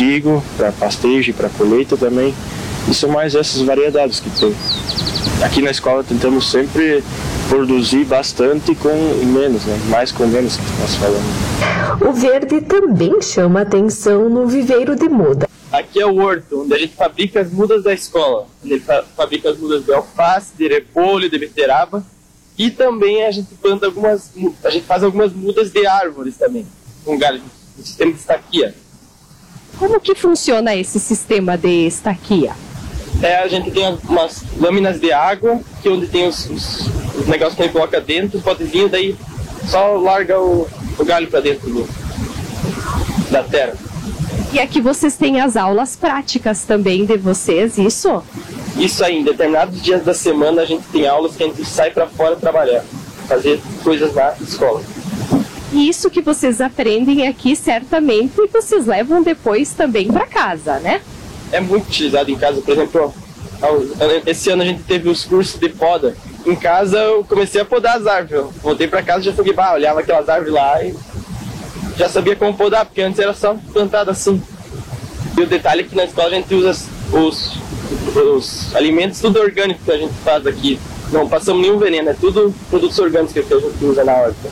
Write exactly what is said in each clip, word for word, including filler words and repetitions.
trigo, para pastejo e para colheita também. E são mais essas variedades que tem. Aqui na escola tentamos sempre produzir bastante com menos, né? Mais com menos que nós falamos. O verde também chama atenção no viveiro de muda. Aqui é o horto, onde a gente fabrica as mudas da escola. Onde ele fa- fabrica as mudas de alface, de repolho, de beterraba. E também a gente planta algumas, a gente faz algumas mudas de árvores também, com galho, um sistema de estaquia. Como que funciona esse sistema de estaquia? É, a gente tem umas lâminas de água, que é onde tem os, os, os negócios que a gente coloca dentro, os potezinhos, daí só larga o, o galho para dentro do, da terra. E aqui vocês têm as aulas práticas também de vocês, isso? Isso aí, em determinados dias da semana a gente tem aulas que a gente sai para fora trabalhar, fazer coisas na escola. E isso que vocês aprendem aqui, certamente, vocês levam depois também para casa, né? É muito utilizado em casa, por exemplo, esse ano a gente teve os cursos de poda. Em casa eu comecei a podar as árvores, eu voltei para casa e já sabia, bah, olhava aquelas árvores lá e já sabia como podar, porque antes era só plantado assim. E o detalhe é que na escola a gente usa os, os alimentos tudo orgânico que a gente faz aqui. Não passamos nenhum veneno, é tudo produtos orgânicos que a gente usa na horta.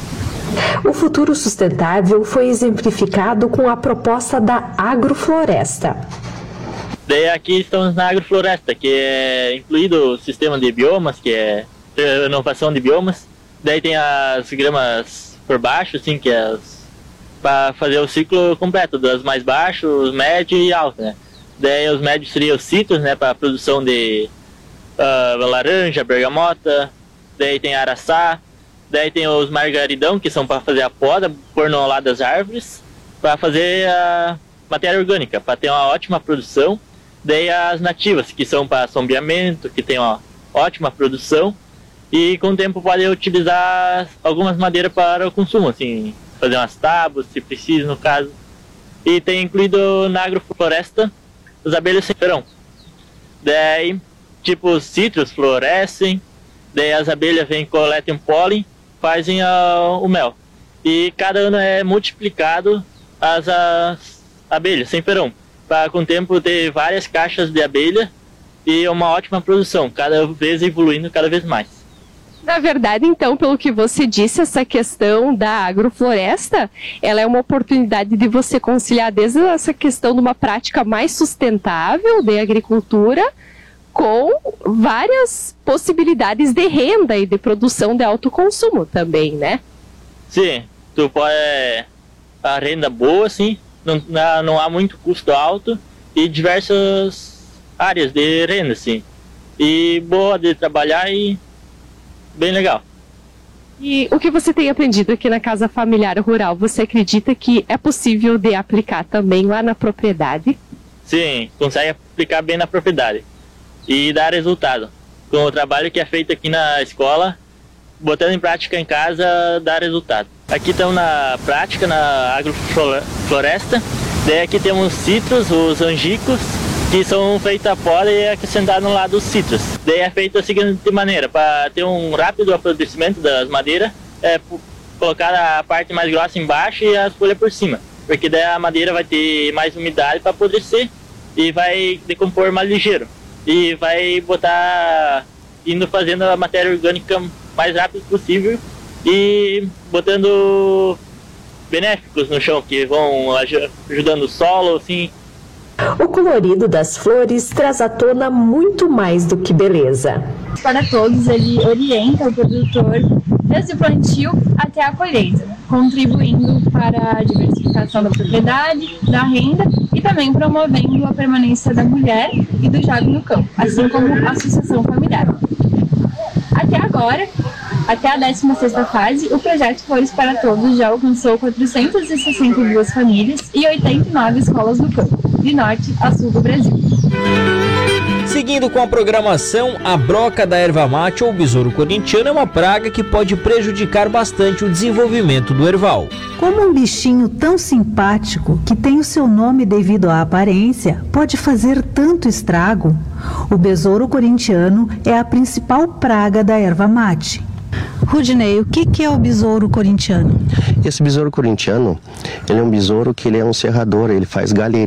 O futuro sustentável foi exemplificado com a proposta da agrofloresta. Daí aqui estamos na agrofloresta, que é incluído o sistema de biomas, que é renovação de biomas. Daí tem as gramas por baixo, assim, que é para fazer o ciclo completo, das mais baixos, médio e alto, né? Daí os médios seriam os citros, né, para a produção de uh, laranja, bergamota. Daí tem araçá. Daí tem os margaridão, que são para fazer a poda, pôr no lado das árvores, para fazer a matéria orgânica, para ter uma ótima produção. Daí as nativas, que são para sombreamento, que tem uma ótima produção. E com o tempo pode utilizar algumas madeiras para o consumo, assim, fazer umas tábuas, se precisa, no caso. E tem incluído na agrofloresta as abelhas sem verão. Daí, tipo, os citros florescem, daí as abelhas vêm, coletam pólen, fazem uh, o mel. E cada ano é multiplicado as, as abelhas sem ferão, para com o tempo ter várias caixas de abelha e uma ótima produção, cada vez evoluindo cada vez mais. Na verdade, então, pelo que você disse, essa questão da agrofloresta, ela é uma oportunidade de você conciliar desde essa questão de uma prática mais sustentável de agricultura com várias possibilidades de renda e de produção de alto consumo também, né? Sim, tu pode... a renda boa, sim, não, não há muito custo alto e diversas áreas de renda, sim. E boa de trabalhar e bem legal. E o que você tem aprendido aqui na Casa Familiar Rural, você acredita que é possível de aplicar também lá na propriedade? Sim, consegue aplicar bem na propriedade e dar resultado. Com o trabalho que é feito aqui na escola, botando em prática em casa, dá resultado. Aqui estamos na prática, na agrofloresta. Daí aqui temos os citros, os angicos, que são feitos a poda e acrescentados no lado dos citros. Daí é feito da seguinte maneira, para ter um rápido apodrecimento das madeiras, é colocar a parte mais grossa embaixo e as folhas por cima, porque daí a madeira vai ter mais umidade para apodrecer e vai decompor mais ligeiro. E vai botar, indo fazendo a matéria orgânica mais rápido possível e botando benéficos no chão, que vão ajudando o solo, assim. O colorido das flores traz à tona muito mais do que beleza. Para todos, ele orienta o produtor desde o plantio até a colheita, contribuindo para a diversificação da propriedade, da renda e também promovendo a permanência da mulher e do jovem no campo, assim como a associação familiar. Até agora, até a décima sexta fase, o projeto Flores para Todos já alcançou quatrocentas e sessenta e duas famílias e oitenta e nove escolas do campo, de norte a sul do Brasil. Seguindo com a programação, a broca da erva mate ou besouro corintiano é uma praga que pode prejudicar bastante o desenvolvimento do erval. Como um bichinho tão simpático, que tem o seu nome devido à aparência, pode fazer tanto estrago, o besouro corintiano é a principal praga da erva mate. Rudinei, o que, que é o besouro corintiano? Esse besouro corintiano, ele é um besouro que ele é um serrador, ele faz galheria.